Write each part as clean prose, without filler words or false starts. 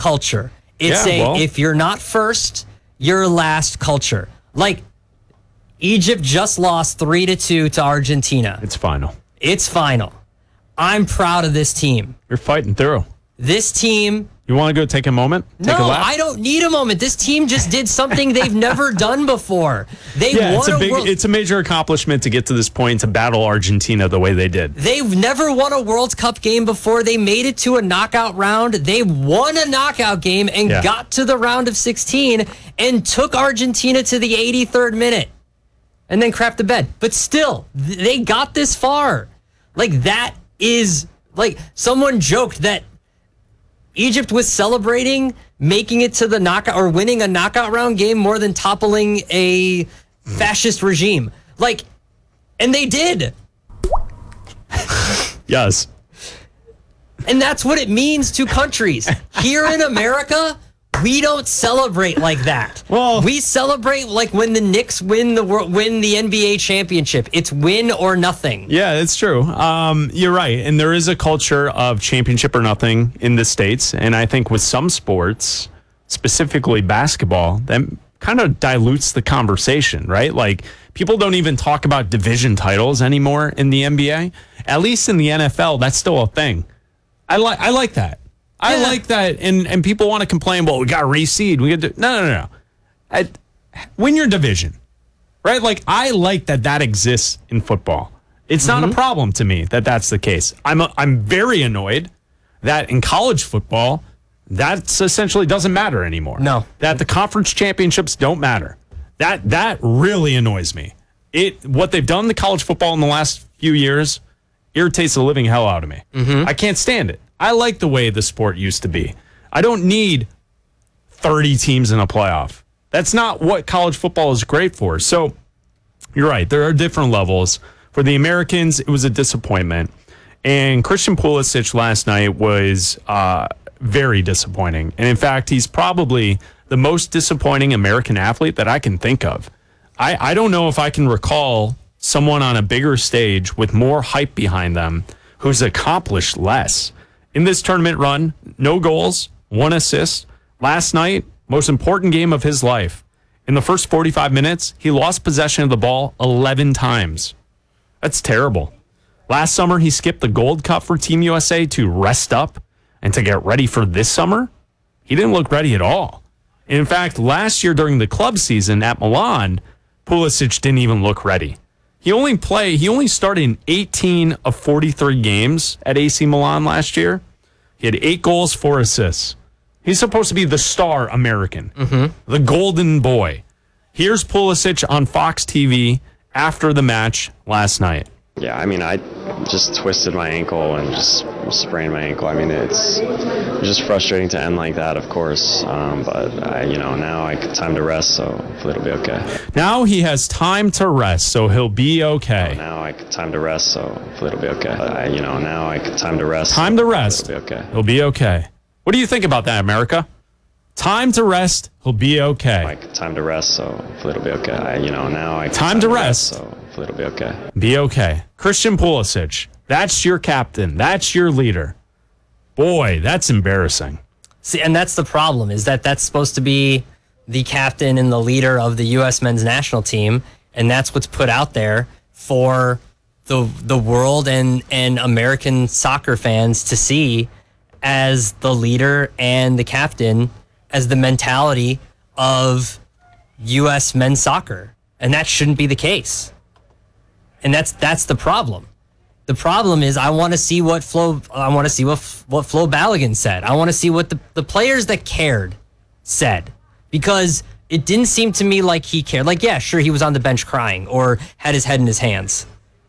culture. It's if you're not first, you're last culture. Like, Egypt just lost 3-2 to Argentina. It's final. It's final. I'm proud of this team. You're fighting through. This team... You want to go take a moment? Take a lap? I don't need a moment. This team just did something they've never done before. It's a major accomplishment to get to this point, to battle Argentina the way they did. They've never won a World Cup game before. They made it to a knockout round. They won a knockout game and got to the round of 16 and took Argentina to the 83rd minute and then crapped the bed. But still, they got this far. Like, that is, like, someone joked that Egypt was celebrating making it to the knockout or winning a knockout round game more than toppling a fascist regime. Like, and they did. Yes. And that's what it means to countries. Here in America, we don't celebrate like that. Well, we celebrate like when the Knicks win the NBA championship. It's win or nothing. Yeah, it's true. You're right. And there is a culture of championship or nothing in the States. And I think with some sports, specifically basketball, that kind of dilutes the conversation, right? Like, people don't even talk about division titles anymore in the NBA. At least in the NFL, that's still a thing. I like that. I like that, and people want to complain, well, we got to reseed. No. Win your division, right? Like, I like that exists in football. It's not a problem to me that that's the case. I'm very annoyed that in college football, that essentially doesn't matter anymore. No. That the conference championships don't matter. That really annoys me. What they've done to college football in the last few years irritates the living hell out of me. I can't stand it. I like the way the sport used to be. I don't need 30 teams in a playoff. That's not what college football is great for. So you're right. There are different levels. For the Americans, it was a disappointment. And Christian Pulisic last night was very disappointing. And in fact, he's probably the most disappointing American athlete that I can think of. I don't know if I can recall someone on a bigger stage with more hype behind them who's accomplished less. In this tournament run, no goals, 1 assist. Last night, most important game of his life. In the first 45 minutes, he lost possession of the ball 11 times. That's terrible. Last summer, he skipped the Gold Cup for Team USA to rest up and to get ready for this summer. He didn't look ready at all. In fact, last year during the club season at Milan, Pulisic didn't even look ready. He only started in 18 of 43 games at AC Milan last year. He had 8 goals, 4 assists. He's supposed to be the star American, the golden boy. Here's Pulisic on Fox TV after the match last night. Yeah, I mean, I just twisted my ankle and just sprained my ankle. I mean, it's just frustrating to end like that, of course. But now I got time to rest, so hopefully it'll be okay. Now he has time to rest, so he'll be okay. Now I got time to rest, so hopefully it'll be okay. Now I got time to rest. Time to rest. It'll be okay. He'll be okay. What do you think about that, America? Time to rest. He'll be okay. I got time to rest, so hopefully it'll be okay. Now I got time to rest, so hopefully it'll be okay. Be okay. Christian Pulisic, that's your captain. That's your leader. Boy, that's embarrassing. See, and that's the problem, is that's supposed to be the captain and the leader of the U.S. men's national team, and that's what's put out there for the world and American soccer fans to see as the leader and the captain, as the mentality of U.S. men's soccer. And that shouldn't be the case. And that's the problem. The problem is I want to see what Flo Balogun said. I want to see what the players that cared said, because it didn't seem to me like he cared. Like, yeah, sure, he was on the bench crying or had his head in his hands.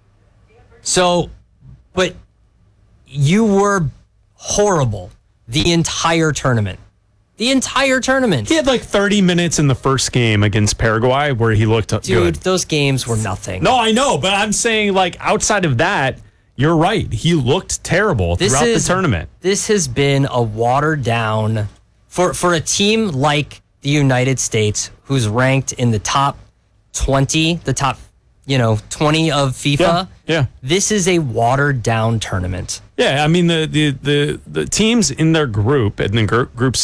So, but you were horrible the entire tournament. The entire tournament. He had like 30 minutes in the first game against Paraguay where he looked good. Dude, those games were nothing. No, I know, but I'm saying, like, outside of that, you're right. He looked terrible throughout the tournament. This has been a watered down for a team like the United States, who's ranked in the top 20, the top 20 of FIFA. Yeah. This is a watered down tournament. Yeah, I mean the teams in their group, and the group